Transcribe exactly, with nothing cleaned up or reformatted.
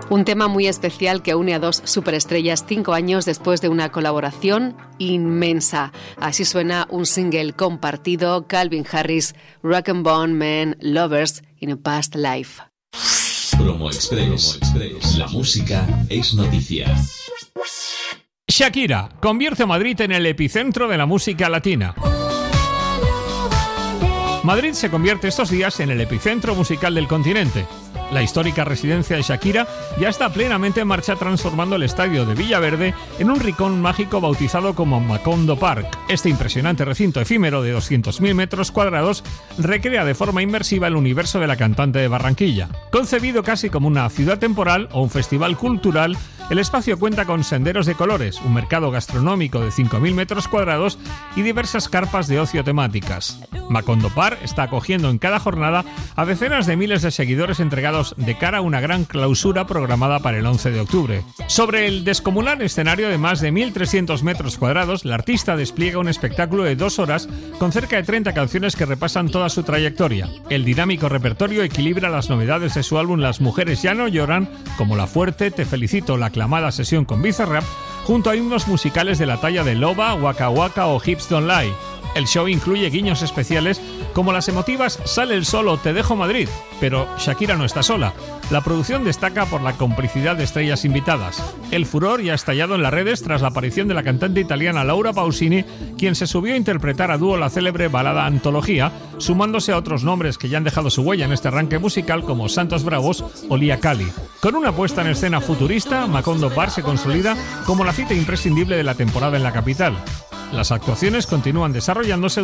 Un tema muy especial que une a dos superestrellas cinco años después de una colaboración inmensa. Así suena un single compartido, Calvin Harris, Rock and Bone Men, Lovers in a Past Life. Promo Express. Promo Express. La música es noticia. Shakira convierte a Madrid en el epicentro de la música latina. Madrid se convierte estos días en el epicentro musical del continente. La histórica residencia de Shakira ya está plenamente en marcha, transformando el estadio de Villaverde en un rincón mágico bautizado como Macondo Park. Este impresionante recinto efímero de doscientos mil metros cuadrados recrea de forma inmersiva el universo de la cantante de Barranquilla. Concebido casi como una ciudad temporal o un festival cultural, el espacio cuenta con senderos de colores, un mercado gastronómico de cinco mil metros cuadrados y diversas carpas de ocio temáticas. Macondo Park está acogiendo en cada jornada a decenas de miles de seguidores entregados de cara a una gran clausura programada para el once de octubre. Sobre el descomunal escenario de más de mil trescientos metros cuadrados, la artista despliega un espectáculo de dos horas con cerca de treinta canciones que repasan toda su trayectoria. El dinámico repertorio equilibra las novedades de su álbum Las mujeres ya no lloran, como La Fuerte, Te felicito, la aclamada sesión con Bizarrap, junto a himnos musicales de la talla de Loba, Waka Waka o Hips Don't Lie. El show incluye guiños especiales como las emotivas Sale el sol o Te dejo Madrid, pero Shakira no está sola. La producción destaca por la complicidad de estrellas invitadas. El furor ya ha estallado en las redes tras la aparición de la cantante italiana Laura Pausini, quien se subió a interpretar a dúo la célebre balada Antología, sumándose a otros nombres que ya han dejado su huella en este arranque musical como Santos Bravos o Lia Cali. Con una puesta en escena futurista, Macondo Park se consolida como la cita imprescindible de la temporada en la capital. Las actuaciones continúan desarrollándose